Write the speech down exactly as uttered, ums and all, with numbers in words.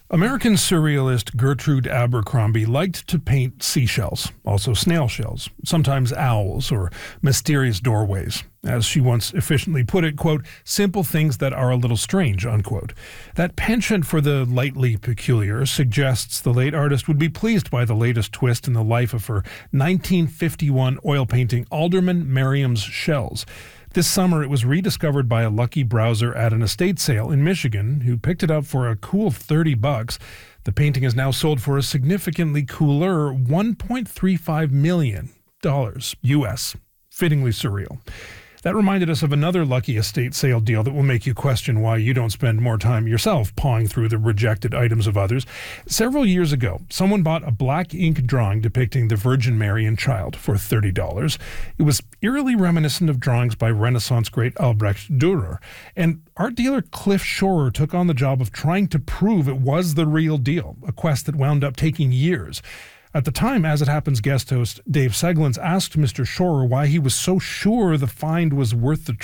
American surrealist Gertrude Abercrombie liked to paint seashells, also snail shells, sometimes owls or mysterious doorways. As she once efficiently put it, quote, simple things that are a little strange, unquote. That penchant for the lightly peculiar suggests the late artist would be pleased by the latest twist in the life of her nineteen fifty-one oil painting Alderman Merriam's Shells. This summer, it was rediscovered by a lucky browser at an estate sale in Michigan who picked it up for a cool thirty bucks. The painting is now sold for a significantly cooler one point three five million dollars U S. Fittingly surreal. That reminded us of another lucky estate sale deal that will make you question why you don't spend more time yourself pawing through the rejected items of others. Several years ago, someone bought a black ink drawing depicting the Virgin Mary and Child for thirty dollars. It was eerily reminiscent of drawings by Renaissance great Albrecht Dürer. And art dealer Cliff Schorer took on the job of trying to prove it was the real deal, a quest that wound up taking years. At the time, As It Happens guest host Dave Seglins asked Mister Schorer why he was so sure the find was worth the